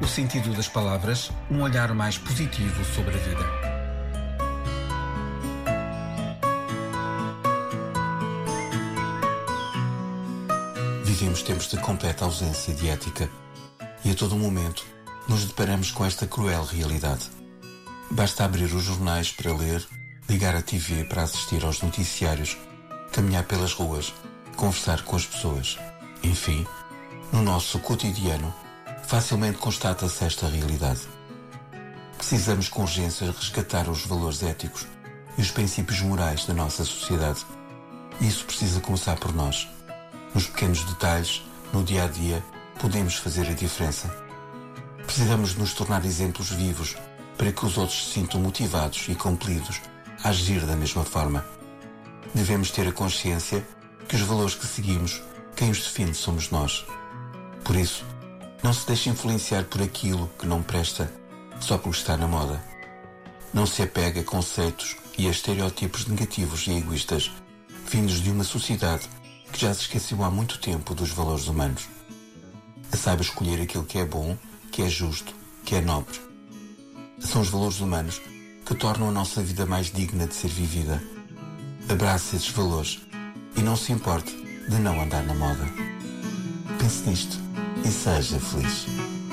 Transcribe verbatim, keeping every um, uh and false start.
O sentido das palavras, um olhar mais positivo sobre a vida. Vivemos tempos de completa ausência de ética e a todo momento nos deparamos com esta cruel realidade. Basta abrir os jornais para ler, ligar a T V para assistir aos noticiários, caminhar pelas ruas, conversar com as pessoas. Enfim, no nosso cotidiano, facilmente constata-se esta realidade. Precisamos com urgência resgatar os valores éticos e os princípios morais da nossa sociedade. E isso precisa começar por nós. Nos pequenos detalhes, no dia a dia, podemos fazer a diferença. Precisamos de nos tornar exemplos vivos para que os outros se sintam motivados e compelidos a agir da mesma forma. Devemos ter a consciência que os valores que seguimos, quem os define somos nós. Por isso, não se deixe influenciar por aquilo que não presta só porque está na moda. Não se apegue a conceitos e a estereótipos negativos e egoístas vindos de uma sociedade que já se esqueceu há muito tempo dos valores humanos. Saiba escolher aquilo que é bom, que é justo, que é nobre. São os valores humanos que tornam a nossa vida mais digna de ser vivida. Abrace esses valores e não se importe de não andar na moda. Pense nisto e seja feliz.